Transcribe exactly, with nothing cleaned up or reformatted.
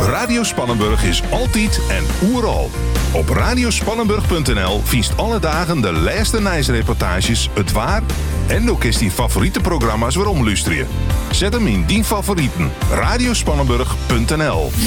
Radio Spannenburg is altijd en oeral. Op radiospannenburg punt n l viest alle dagen de lijste reportages, het waar en ook is die favoriete programma's waarom luisteren. Zet hem in die favorieten. radiospannenburg punt n l